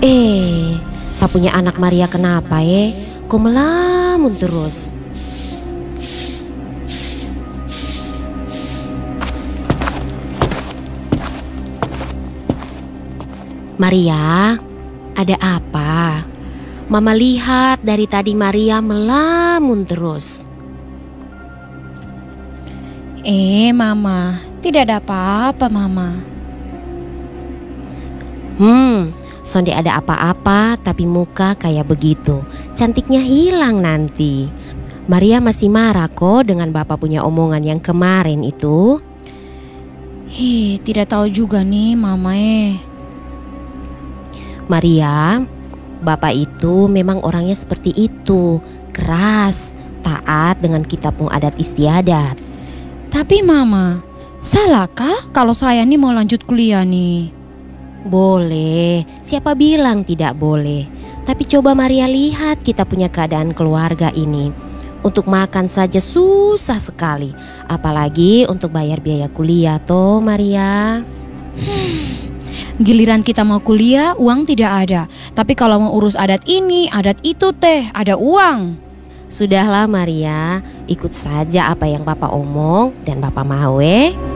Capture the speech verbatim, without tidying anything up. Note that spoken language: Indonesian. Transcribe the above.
Eh, saya punya anak Maria kenapa eh? Kok melamun terus? Maria, ada apa? Mama lihat dari tadi Maria melamun terus. Eh, Mama, tidak ada apa-apa, Mama. Hmm, sonde ada apa-apa tapi muka kayak begitu. Cantiknya hilang nanti. Maria masih marah kok dengan bapak punya omongan yang kemarin itu. Hi, tidak tahu juga nih, Mama eh. Maria, bapak itu memang orangnya seperti itu, keras, taat dengan kitab adat istiadat. Tapi Mama, salahkah kalau saya nih mau lanjut kuliah nih? Boleh, siapa bilang tidak boleh. Tapi coba Maria lihat kita punya keadaan keluarga ini. Untuk makan saja susah sekali, apalagi untuk bayar biaya kuliah toh Maria. Giliran kita mau kuliah, uang tidak ada. Tapi kalau mau urus adat ini, adat itu teh, ada uang. Sudahlah Maria, ikut saja apa yang Papa omong dan Papa mau eh.